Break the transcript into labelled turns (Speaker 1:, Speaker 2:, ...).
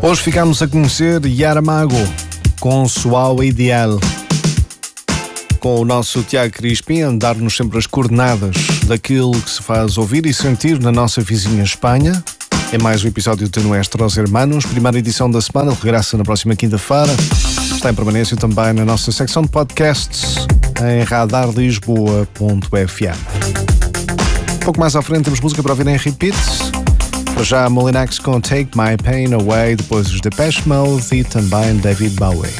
Speaker 1: Hoje ficamos a conhecer Yaramago com Suau Ideal, com o nosso Tiago Crispim a dar-nos sempre as coordenadas daquilo que se faz ouvir e sentir na nossa vizinha Espanha. É mais um episódio de Nuestros Hermanos, primeira edição da semana, regressa na próxima quinta-feira. Está em permanência também na nossa secção de podcasts em radarlisboa.fm. Um pouco mais à frente temos música para ouvir em repeat. Para já Molinax com Take My Pain Away, depois os Depeche Mode e também David Bowie.